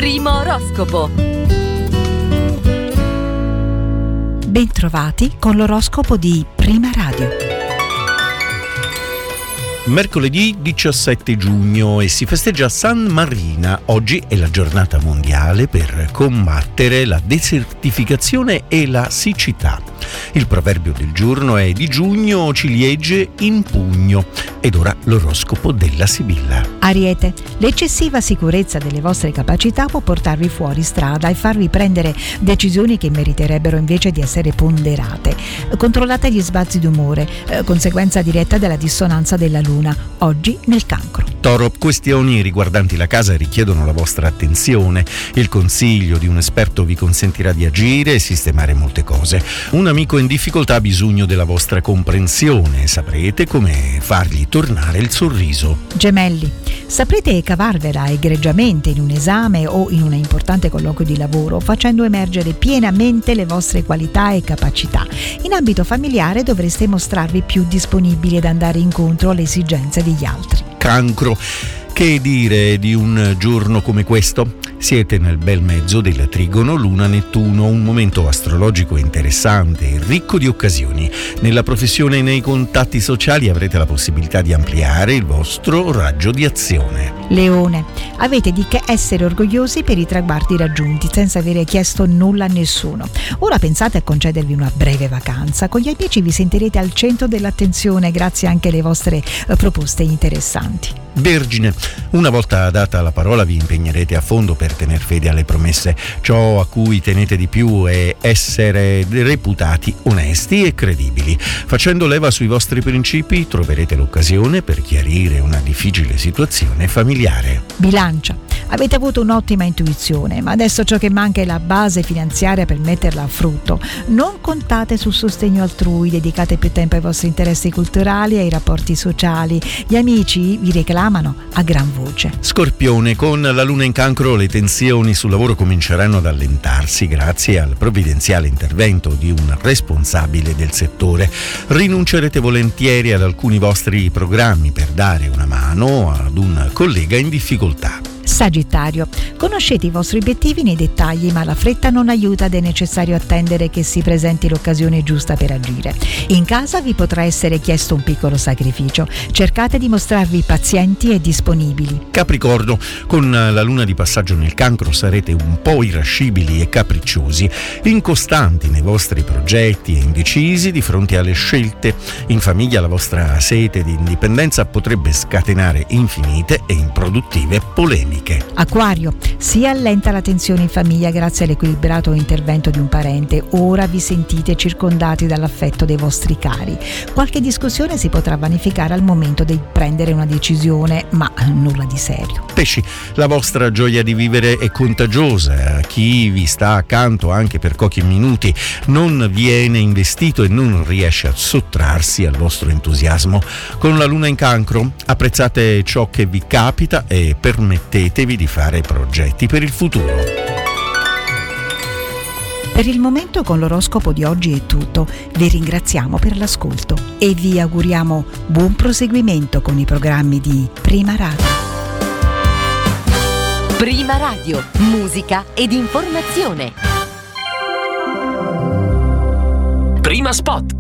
Primo oroscopo. Bentrovati con l'oroscopo di Prima Radio. Mercoledì 17 giugno e si festeggia San Marina. Oggi è la giornata mondiale per combattere la desertificazione e la siccità. Il proverbio del giorno è: di giugno ciliegie in pugno. Ed ora l'oroscopo della Sibilla. Ariete, l'eccessiva sicurezza delle vostre capacità può portarvi fuori strada e farvi prendere decisioni che meriterebbero invece di essere ponderate. Controllate gli sbalzi d'umore, conseguenza diretta della dissonanza della luna, oggi nel Cancro. Toro, questioni riguardanti la casa richiedono la vostra attenzione. Il consiglio di un esperto vi consentirà di agire e sistemare molte cose. Un amico in difficoltà ha bisogno della vostra comprensione. Saprete come fargli tornare il sorriso. Gemelli, saprete cavarvela egregiamente in un esame o in un importante colloquio di lavoro, facendo emergere pienamente le vostre qualità e capacità. In ambito familiare dovreste mostrarvi più disponibili ad andare incontro alle esigenze degli altri. Cancro, che dire di un giorno come questo? Siete nel bel mezzo del trigono Luna-Nettuno, un momento astrologico interessante e ricco di occasioni. Nella professione e nei contatti sociali avrete la possibilità di ampliare il vostro raggio di azione. Leone, avete di che essere orgogliosi per i traguardi raggiunti senza avere chiesto nulla a nessuno. Ora pensate a concedervi una breve vacanza. Con gli amici vi sentirete al centro dell'attenzione grazie anche alle vostre proposte interessanti. Vergine, una volta data la parola vi impegnerete a fondo per tener fede alle promesse. Ciò a cui tenete di più è essere reputati onesti e credibili. Facendo leva sui vostri principi troverete l'occasione per chiarire una difficile situazione familiare. Bilancia, avete avuto un'ottima intuizione, ma adesso ciò che manca è la base finanziaria per metterla a frutto. Non contate sul sostegno altrui, dedicate più tempo ai vostri interessi culturali e ai rapporti sociali. Gli amici vi reclamano a gran voce. Scorpione, con la luna in Cancro le tensioni sul lavoro cominceranno ad allentarsi grazie al provvidenziale intervento di un responsabile del settore. Rinuncerete volentieri ad alcuni vostri programmi per dare una mano ad un collega in difficoltà. Sagittario, conoscete i vostri obiettivi nei dettagli, ma la fretta non aiuta ed è necessario attendere che si presenti l'occasione giusta per agire. In casa vi potrà essere chiesto un piccolo sacrificio. Cercate di mostrarvi pazienti e disponibili. Capricorno, con la luna di passaggio nel Cancro sarete un po' irascibili e capricciosi, incostanti nei vostri progetti e indecisi di fronte alle scelte. In famiglia la vostra sete di indipendenza potrebbe scatenare infinite e improduttive polemiche. Acquario, si allenta la tensione in famiglia grazie all'equilibrato intervento di un parente. Ora vi sentite circondati dall'affetto dei vostri cari. Qualche discussione si potrà vanificare al momento di prendere una decisione, ma nulla di serio. Pesci, la vostra gioia di vivere è contagiosa. Chi vi sta accanto anche per pochi minuti non viene investito e non riesce a sottrarsi al vostro entusiasmo. Con la luna in Cancro apprezzate ciò che vi capita e permettetevi di fare progetti per il futuro. Per il momento con l'oroscopo di oggi è tutto. Vi ringraziamo per l'ascolto e vi auguriamo buon proseguimento con i programmi di Prima Radio. Prima Radio, musica ed informazione. Prima Spot.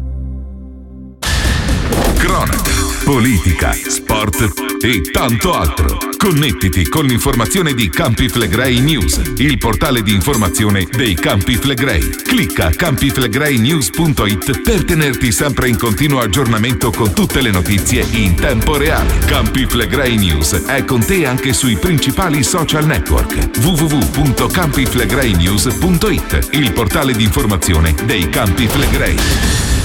Cronaca, politica, sport e tanto altro. Connettiti con l'informazione di Campi Flegrei News, il portale di informazione dei Campi Flegrei. Clicca campiflegreinews.it per tenerti sempre in continuo aggiornamento con tutte le notizie in tempo reale. Campi Flegrei News è con te anche sui principali social network. www.campiflegreinews.it, il portale di informazione dei Campi Flegrei.